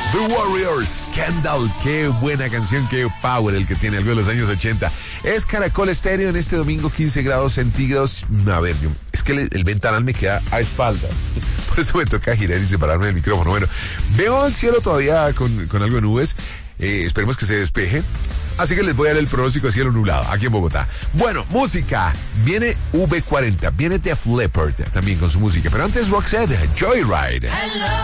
The Warriors, Kendall, qué buena canción, qué power el que tiene algo de los años 80. Es Caracol Estéreo en este domingo, 15 grados centígrados. A ver, es que el ventanal me queda a espaldas, por eso me toca girar y separarme del micrófono. Bueno, veo el cielo todavía con algo de nubes, esperemos que se despeje. Así que les voy a dar el pronóstico de cielo nublado aquí en Bogotá. Bueno, música. Viene V40, viene Def Leppard también con su música. Pero antes Roxette, Joyride. Hello.